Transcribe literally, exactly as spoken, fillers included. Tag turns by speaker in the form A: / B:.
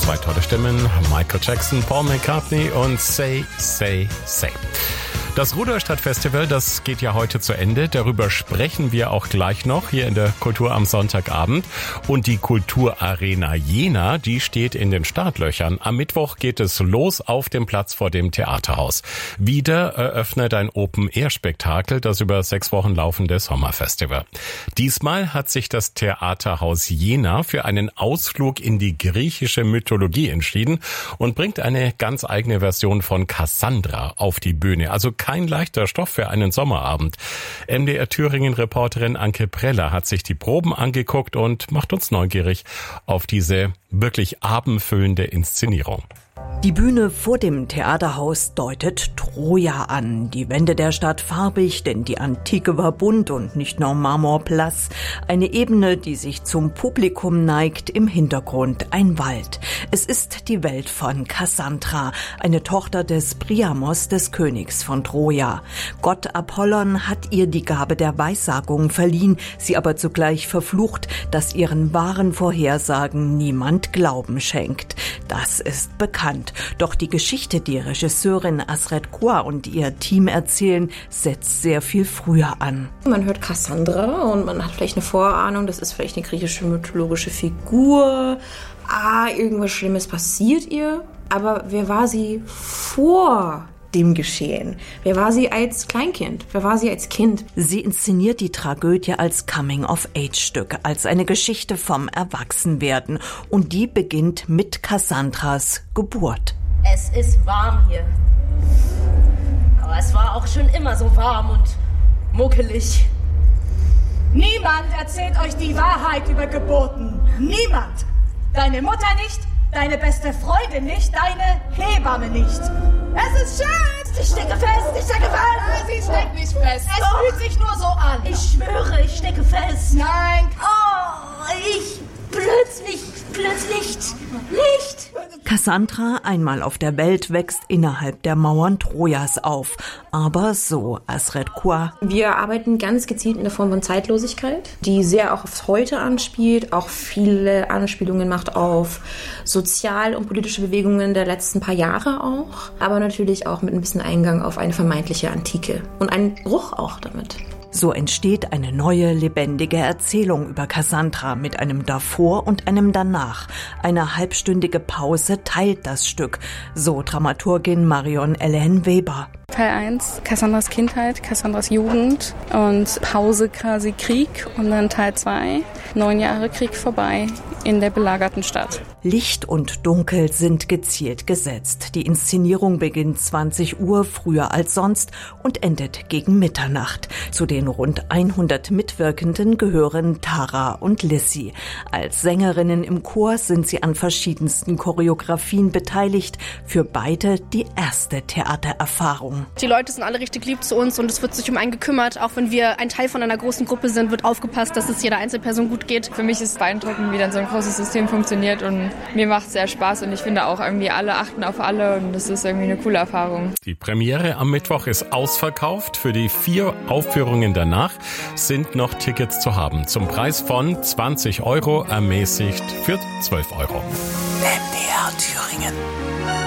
A: Zwei tolle Stimmen, Michael Jackson, Paul McCartney und Say, Say, Say. Das Rudolstadt-Festival, das geht ja heute zu Ende. Darüber sprechen wir auch gleich noch hier in der Kultur am Sonntagabend. Und die Kulturarena Jena, die steht in den Startlöchern. Am Mittwoch geht es los auf dem Platz vor dem Theaterhaus. Wieder eröffnet ein Open-Air-Spektakel, das über sechs Wochen laufende Sommerfestival. Diesmal hat sich das Theaterhaus Jena für einen Ausflug in die griechische Mythologie entschieden und bringt eine ganz eigene Version von Cassandra auf die Bühne. Also kein leichter Stoff für einen Sommerabend. M D R Thüringen-Reporterin Anke Preller hat sich die Proben angeguckt und macht uns neugierig auf diese wirklich abendfüllende Inszenierung.
B: Die Bühne vor dem Theaterhaus deutet Troja an. Die Wände der Stadt farbig, denn die Antike war bunt und nicht nur marmorblass. Eine Ebene, die sich zum Publikum neigt, im Hintergrund ein Wald. Es ist die Welt von Cassandra, eine Tochter des Priamos, des Königs von Troja. Gott Apollon hat ihr die Gabe der Weissagung verliehen, sie aber zugleich verflucht, dass ihren wahren Vorhersagen niemand Glauben schenkt. Das ist bekannt. Doch die Geschichte, die Regisseurin Asred Kua und ihr Team erzählen, setzt sehr viel früher an.
C: Man hört Cassandra und man hat vielleicht eine Vorahnung, das ist vielleicht eine griechische mythologische Figur. Ah, irgendwas Schlimmes passiert ihr. Aber wer war sie vor dem Geschehen? Wer war sie als Kleinkind? Wer war sie als Kind?
B: Sie inszeniert die Tragödie als Coming-of-Age-Stück, als eine Geschichte vom Erwachsenwerden. Und die beginnt mit Cassandras Geburt.
D: Es ist warm hier. Aber es war auch schon immer so warm und muckelig.
E: Niemand erzählt euch die Wahrheit über Geburten. Niemand. Deine Mutter nicht, deine beste Freundin nicht, deine Hebamme nicht. Es ist schön! Ich stecke fest, ich stecke fest! Sie steckt nicht fest. Es oh. fühlt sich nur so an.
D: Ich schwöre, ich stecke fest.
E: Nein.
D: Oh, ich plötzlich, plötzlich nicht.
B: Cassandra, einmal auf der Welt, wächst innerhalb der Mauern Trojas auf. Aber so Asred Kua.
C: Wir arbeiten ganz gezielt in der Form von Zeitlosigkeit, die sehr auch aufs Heute anspielt, auch viele Anspielungen macht auf sozial- und politische Bewegungen der letzten paar Jahre auch, aber natürlich auch mit ein bisschen Eingang auf eine vermeintliche Antike und einen Bruch auch damit.
B: So entsteht eine neue, lebendige Erzählung über Cassandra mit einem Davor und einem Danach. Eine halbstündige Pause teilt das Stück, so Dramaturgin Marion Ellen Weber.
F: Teil eins, Cassandras Kindheit, Cassandras Jugend und Pause quasi Krieg und dann Teil zwei, neun Jahre Krieg vorbei in der belagerten Stadt.
B: Licht und Dunkel sind gezielt gesetzt. Die Inszenierung beginnt zwanzig Uhr, früher als sonst, und endet gegen Mitternacht. Zu den rund hundert Mitwirkenden gehören Tara und Lissy. Als Sängerinnen im Chor sind sie an verschiedensten Choreografien beteiligt. Für beide die erste Theatererfahrung.
G: Die Leute sind alle richtig lieb zu uns und es wird sich um einen gekümmert. Auch wenn wir ein Teil von einer großen Gruppe sind, wird aufgepasst, dass es jeder Einzelperson gut geht.
H: Für mich ist es beeindruckend, wie dann so ein großes System funktioniert und mir macht es sehr Spaß und ich finde auch irgendwie alle achten auf alle und das ist irgendwie eine coole Erfahrung.
A: Die Premiere am Mittwoch ist ausverkauft. Für die vier Aufführungen danach sind noch Tickets zu haben. Zum Preis von zwanzig Euro, ermäßigt für zwölf Euro.
B: M D R Thüringen.